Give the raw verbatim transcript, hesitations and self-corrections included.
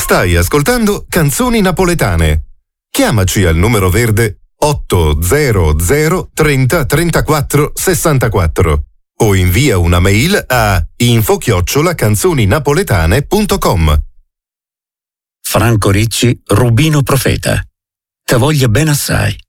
Stai ascoltando Canzoni Napoletane. Chiamaci al numero verde otto zero zero trenta trentaquattro sessantaquattro o invia una mail a info chiocciola canzoninapoletane punto com. Franco Ricci, Rubino Profeta. Te voglia ben assai.